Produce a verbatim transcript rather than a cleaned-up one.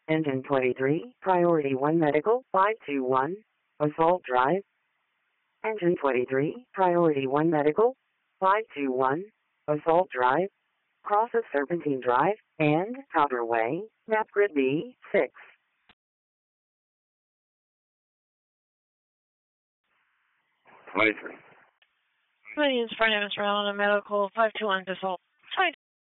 Engine twenty-three, Priority one Medical, five two one, Assault Drive. Engine twenty-three, Priority one Medical, five two one, Assault Drive, cross of Serpentine Drive, and Powder Way, map grid B six. twenty-three. My name is Fernandez Round, Medical, five two one, Assault.